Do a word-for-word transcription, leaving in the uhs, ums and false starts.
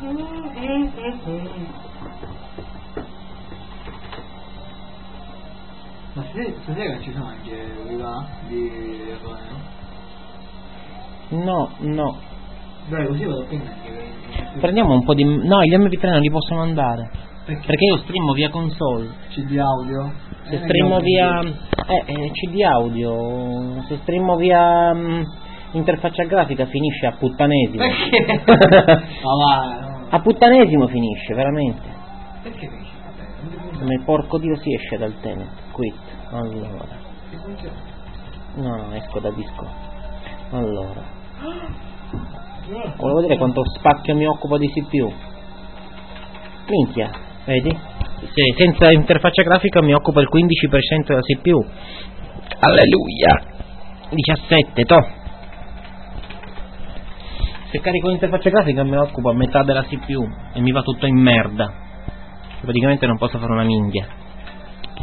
Ma stasera ci sono anche viva di no? No, no. Dai, così vado a prendere. Prendiamo un po' di... No, gli M P tre non li possono andare. Perché? Perché io streamo via console. C D audio? Se streamo via... Eh, eh, C D audio... Se streamo via... Mh, interfaccia grafica finisce a puttanesimo. Perché? Ma va, no. A puttanesimo finisce, veramente. Perché finisce? Come porco dio si esce dal Tenet. Quit. Allora. Che funziona? No, no, esco da disco. Allora. Volevo vedere quanto spazio mi occupa di C P U. Minchia, vedi? Se senza interfaccia grafica mi occupa il quindici per cento della C P U. Alleluia. diciassette, to. Se carico l'interfaccia grafica mi occupa metà della C P U e mi va tutto in merda. Praticamente non posso fare una minchia.